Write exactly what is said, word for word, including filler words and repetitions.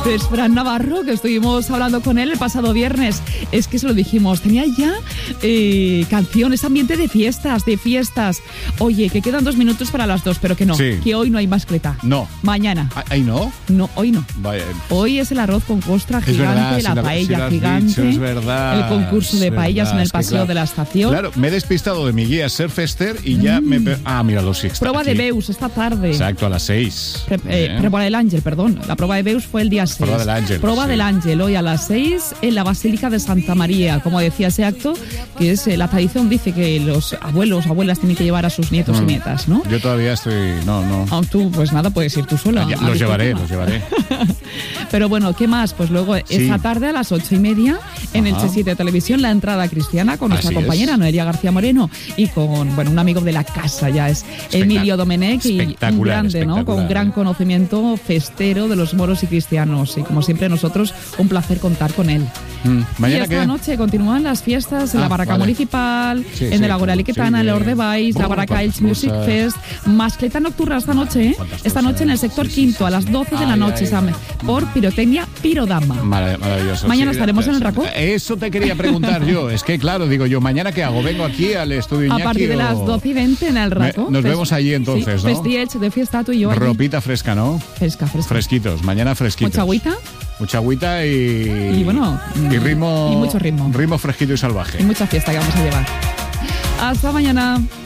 es Fran Navarro, que estuvimos hablando con él el pasado viernes. Es que se lo dijimos, tenía ya eh, canciones, ambiente de fiestas, de fiestas. Oye, que quedan dos minutos para las dos, pero que no, sí. que hoy no hay mascleta. No. Mañana. ¿Ahí no? No, hoy no. Vaya. Hoy es el arroz con costra gigante, verdad, la si paella la, si gigante, dicho, es verdad, el concurso de paellas verdad, en el es que paseo claro, de la estación. Claro, me he despistado de mi guía Surfester y ya mm. me... Ah, míralo, sí está Prueba aquí. de Beus esta tarde. Exacto, a las seis. Pre- eh, ¿Eh? Prueba del Ángel, perdón. La prueba de Beus fue el día seis. Prueba del Ángel. Prueba sí. del Ángel, hoy a las seis en la Basílica de Santa María. Como decía ese acto, que es eh, la tradición dice que los abuelos o abuelas tienen que llevar a sus nietos mm. y nietas, ¿no? Yo todavía estoy... No, no. Ah, tú, pues nada, puedes ir tú sola. Ya, los llevaré, los llevaré. Pero bueno, ¿qué más? Pues luego sí. esta tarde a las ocho y media en Elche siete Televisión, la entrada cristiana con nuestra Así compañera es. Noelia García Moreno y con, bueno, un amigo de la casa ya es Espectac- Emilio Domenech, y un grande, ¿no? Con gran conocimiento festero de los moros y cristianos. Y como siempre nosotros, un placer contar con él. Mm. ¿Mañana y esta qué? noche continúan las fiestas en ah, la Barraca vale. Municipal, sí, en sí, el Agora Liquetana, sí, en el Ordebais, la Barraca Elche Music Fest, mascleta nocturna esta noche, ¿eh? Esta noche en el sector sí, quinto sí, a las doce de la ay, noche, ay, Sam, por pirotecnia Pirodama. Marav- maravilloso. Mañana sí, estaremos gracias. en el Racó. Eso te quería preguntar yo. Es que claro, digo yo, ¿mañana qué hago? ¿Vengo aquí al estudio Iñaki A partir de o... las doce y veinte en el Racó. Me, nos Fest- vemos allí entonces, sí, ¿no? Festi Elche de fiesta tú y yo allí. Ropita fresca, ¿no? Fresca, fresca. Fresquitos, mañana fresquitos. Mucha agüita. Mucha agüita y... Y bueno... Y ritmo... Y mucho ritmo. Ritmo fresquito y salvaje. Y mucha fiesta que vamos a llevar. Hasta mañana.